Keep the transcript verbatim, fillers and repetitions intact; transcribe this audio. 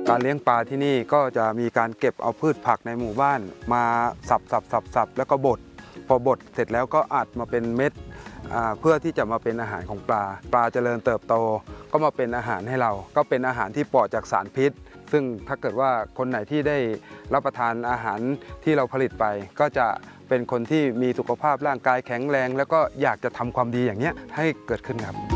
การเลี้ยงปลาที่นี่ก็จะมีการเก็บเอาพืชผักในหมู่บ้านมาสับสับสับสับแล้วก็บดพอบดเสร็จแล้วก็อัดมาเป็นเม็ดเพื่อที่จะมาเป็นอาหารของปลาปลาเจริญเติบโตก็มาเป็นอาหารให้เราก็เป็นอาหารที่ปลอดจากสารพิษซึ่งถ้าเกิดว่าคนไหนที่ได้รับประทานอาหารที่เราผลิตไปก็จะเป็นคนที่มีสุขภาพร่างกายแข็งแรงแล้วก็อยากจะทำความดีอย่างนี้ให้เกิดขึ้นครับ